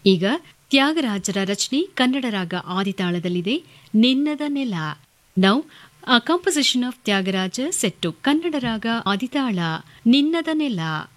ಈಗ ತ್ಯಾಗರಾಜರ ರಚನೆ ಕನ್ನಡ ರಾಗ ಆದಿತಾಳದಲ್ಲಿದೆ, ನಿನ್ನದ ನೆಲ. Now a composition of Tyagaraja set to Kannada Raga Aditala, Ninnada Nella.